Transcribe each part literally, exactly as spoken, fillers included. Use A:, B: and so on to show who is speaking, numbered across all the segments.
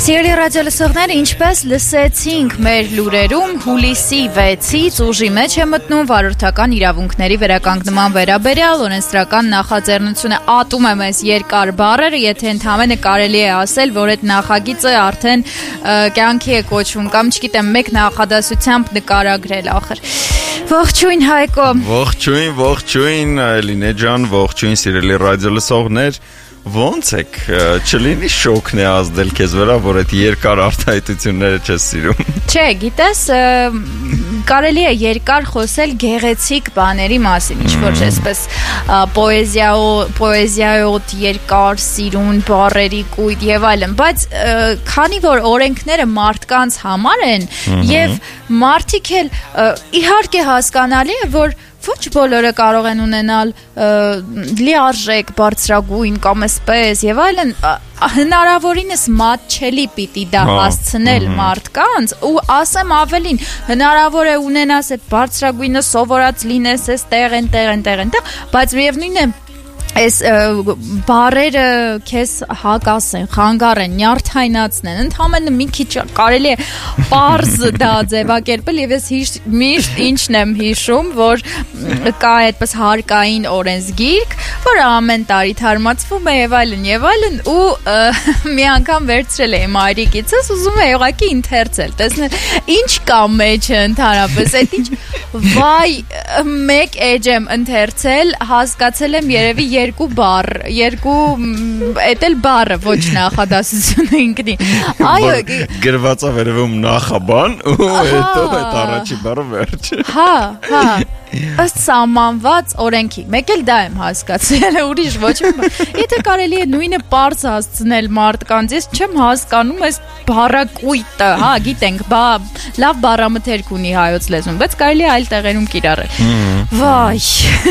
A: Սիրելի ռադիոլսողները, ինչպես լսեցինք մեր լուրերում, հուլիսի վեցից ուժի մեջ է մտնում վարորդական իրավունքների վերականգնման վերաբերյալ օրենսդրական նախաձեռնությունը։ Ատում է մեզ երկար բառերը, եթե ընդհանրապես կարելի է ասել, որ այդ նախագիծը արդեն կյանքի է կոչվում կամ չգիտեմ, մեկ նախադասությամբ նկարագրել ախր։ Ողջույն Հայկո։
B: Ողջույն, ողջույն Էլինե ջան, ողջույն սիրելի ռադիոլսողներ։ Ոնց եք, չլինի շոքն է ազդել քեզ վրա, որ այդ երկար արտահայտությունները չես սիրում։
A: Չէ, գիտես, կարելի է երկար խոսել գեղեցիկ բաների մասին, ինչ-որ այսպես պոեզիայոտ երկար սիրուն բառերի կույտ եւ այլն, բայց քանի որ օրենքները մարդկանց համար են եւ մարդիկ էլ իհարկե հասկանալի է, որ ոչ բոլորը կարող են ունենալ լիարժեք, բարձրագույն կամ այսպես եւ այլն, հնարավորինս մատչելի պիտի դա հասցնել մարդկանց ու ասեմ ավելին, հնարավոր է ունենաս այդ բարձրագույնը սովորած լինես, այս տեղ են, տեղ են, տեղ են, տեղ, բայց միևնույն է այս բարերը քեզ հակասեն, խանգարեն, նյարդայնացնեն, ընդհանրապես մի քիչ կարելի է պարզ դա ձևակերպել եւ ես միշտ ինչն եմ հիշում, որ կա այդպես հարկային օրենսգիրք, որը ամեն տարի թարմացվում է եւ այլն եւ այլն ու մի անգամ վերցրել եմ մայրիկիցս, ուզում եմ ուղղակի ինթերցել, տեսնել ինչ կա մեջը ընդհանրապես, այդ ինչ վայ մեկ էջ եմ ընթերցել, հասկացել եմ երևի երկու բառ, երկու էդ էլ բառը ոչ նախադասությունը ինքնին։ Այո,
B: գրված է վերևում նախաբան ու հետո այդ առաջի բառը վերջը։
A: Հա, հա։ Ըստ սահմանված օրենքի։ Մեկ էլ դա եմ հասկացել, ուրիշ ոչ մի։ Եթե կարելի է նույնը պարզ հասցնել մարդկանց, ես չեմ հասկանում այս բառակույտը, հա, գիտենք, բա լավ բառամթերք ունի հայոց լեզուն, բայց կարելի է այլ տեղերում կիրառել։ Վայ։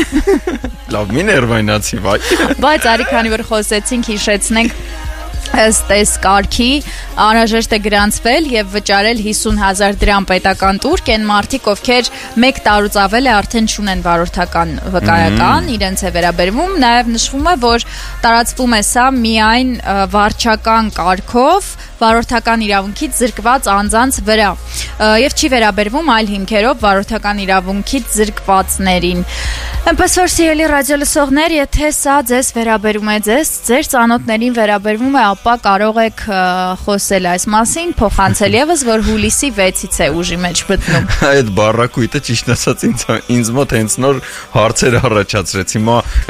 B: Լավ, մի ներվայնացի, վայ։
A: Բայց արի քանի որ խոսեցինք, հիշեցնենք ըստ այս կարգի անհրաժեշտ է գրանցվել եւ վճարել հիսուն հազար դրամ պետական տուրք են մարդիկ, ովքեր մեկ տարուց ավել է արդեն չունեն վարորդական վկայական, իրենց է վերաբերվում, նաեւ նշվում է, որ տարածվում է սա միայն վարչական կարգով վարորդական իրավունքից զրկված անձանց վրա եւ չի վերաբերվում այլ հիմքերով վարորդական իրավունքից զրկվածներին։ Այնպես որ սիրելի ռադիոլսողներ, եթե սա ձեզ վերաբերում է, ձեզ ձեր ծանոթներին վերաբերվում է, ապա կարող եք խոսել այս մասին, փոխանցել եւս, որ հուլիսի վեցից է ուժի մեջ մտնում։
B: Այդ բառակույտը ճիշտ ասած ինձ ինձ մոտ հենց նոր հարցեր առաջացրեց։ Հիմա